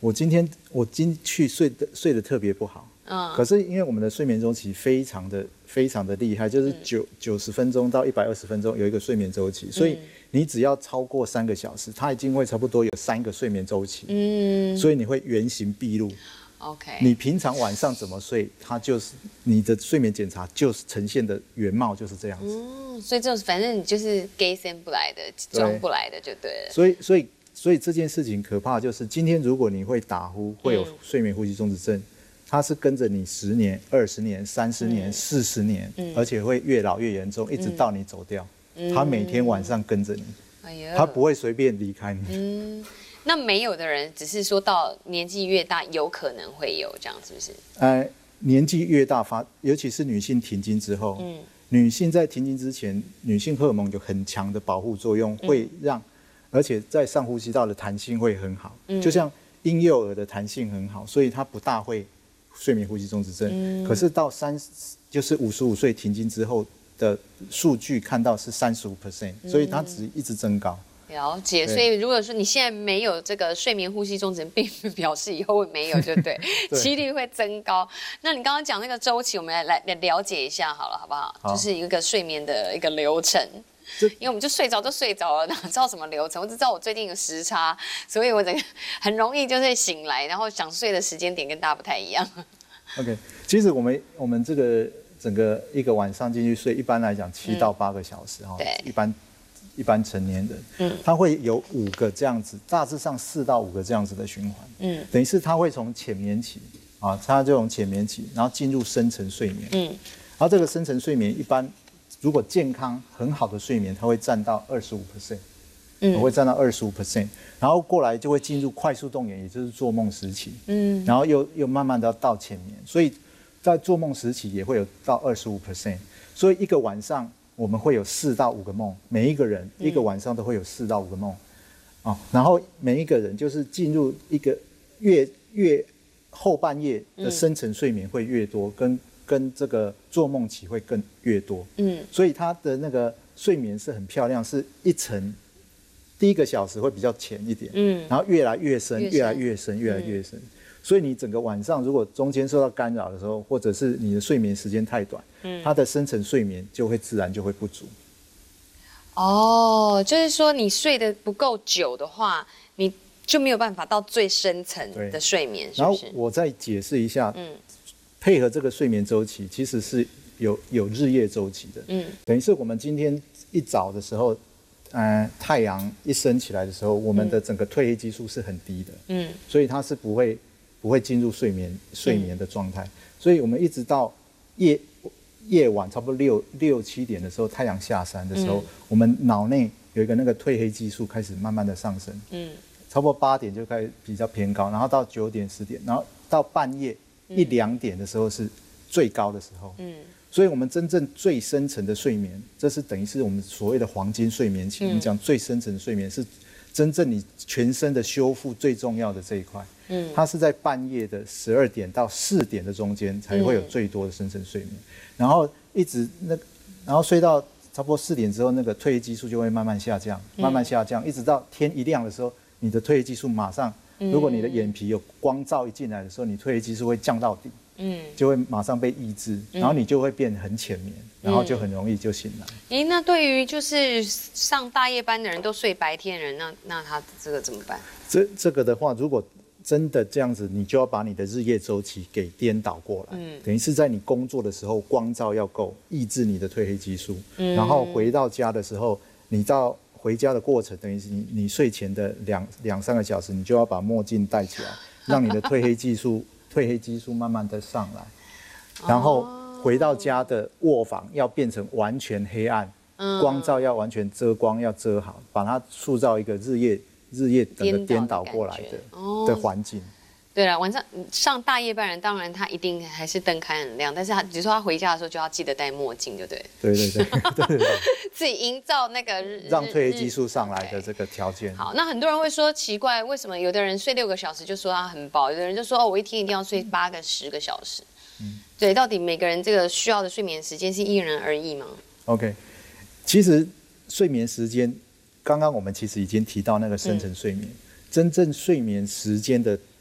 我今去睡得特别不好，可是因为我们的睡眠周期非常的厉害，就是90分钟到120分钟有一个睡眠周期，所以你只要超过3个小时，它已经会差不多有3个睡眠周期，所以你会原形毕露。 OK， 你平常晚上怎么睡，它就是你的睡眠检查就是呈现的原貌就是这样子。 所以这反正你就是 gay 生不来的，装不来的就对了。 所以这件事情可怕，就是今天如果你会打呼，会有睡眠呼吸中止症，它是跟着你10年、20年、30年、40年，而且会越老越严重，一直到你走掉。它每天晚上跟着你，它不会随便离开你。 那没有的人，只是说到年纪越大，有可能会有这样，是不是？ 年纪越大尤其是女性停经之后，女性在停经之前，女性荷尔蒙有很强的保护作用，会让，而且在上呼吸道的弹性会很好，就像婴幼儿的弹性很好，所以它不大会睡眠呼吸中止症。可是到就是55岁停经之后的数据看到是35%，所以它只一直增高。 了解，所以如果说你现在没有这个睡眠呼吸中止症，并不表示以后会没有，对不对？几率会增高。那你刚刚讲那个周期，我们来了解一下好了，好不好？就是一个睡眠的一个流程。因为我们就睡着就睡着了，哪知道什么流程？我只知道我最近有时差，所以我整个很容易就是醒来，然后想睡的时间点跟大家不太一样。 OK， 其实我们这个整个一个晚上进去睡，一般来讲7到8个小时哈， 对， 一般成年人，他会有5个这样子，大致上4到5个这样子的循环，等于是他会从浅眠期啊，他就从浅眠期，然后进入深层睡眠，然后这个深层睡眠一般如果健康很好的睡眠，它会占到25%，会占到25%，然后过来就会进入快速动眼，也就是做梦时期，然后又慢慢的到浅眠，所以在做梦时期也会有到25%，所以一个晚上我们会有4到5个梦，每一个人一个晚上都会有4到5个梦，然后每一个人就是进入一个越后半夜的深层睡眠会越多，跟这个做梦期会越多，所以他的那个睡眠是很漂亮，是一层，第1个小时会比较浅一点，然后越来越深，越来越深，越来越深。所以你整个晚上如果中间受到干扰的时候，或者是你的睡眠时间太短，它的深层睡眠就会自然就会不足。 就是说你睡得不够久的话，你就没有办法到最深层的睡眠，是不是？ 然后我再解释一下，配合这个睡眠周期，其实是有日夜周期的，等于是我们今天一早的时候，太阳一升起来的时候，我们的整个褪黑激素是很低的，所以它是不会进入睡眠的状态，所以我们一直到夜晚差不多6、7点的时候，太阳下山的时候，我们脑内有一个那个褪黑激素开始慢慢的上升，差不多8点就开始比较偏高，然后到9点、10点，然后到半夜1、2点的时候是最高的时候，所以我们真正最深层的睡眠，这是等于是我们所谓的黄金睡眠期，我们讲最深层的睡眠是真正你全身的修复最重要的这一块，它是在半夜的12点到4点的中间才会有最多的深层睡眠，然后然后睡到差不多4点之后，那个褪黑激素就会慢慢下降，慢慢下降，一直到天一亮的时候，你的褪黑激素马上，如果你的眼皮有光照一进来的时候，你褪黑激素会降到底，就会马上被抑制，然后你就会变很浅眠，然后就很容易就醒来。 那对于就是上大夜班的人都睡白天的人，那他这个怎么办？ 这个的话，如果真的这样子，你就要把你的日夜周期给颠倒过来，等于是在你工作的时候光照要够，抑制你的褪黑激素，然后回到家的时候，你到回家的过程，等于是你睡前的2、3个小时，你就要把墨镜戴起来，让你的褪黑激素慢慢的上来，然后回到家的卧房要变成完全黑暗，光照要完全遮光，要遮好，把它塑造一个日夜整个颠倒过来的环境。 对了，晚上上大夜班人，当然他一定还是灯开很亮，但是他比如说他回家的时候就要记得戴墨镜，就对。 对， 自己营造那个让褪黑激素上来的这个条件。 好，那很多人会说奇怪，为什么有的人睡6个小时就说他很饱，有的人就说我一天一定要睡8个、10个小时。对，到底每个人这个需要的睡眠时间是因人而异吗 ？OK， 其实睡眠时间，刚刚我们其实已经提到那个深层睡眠，真正睡眠时间的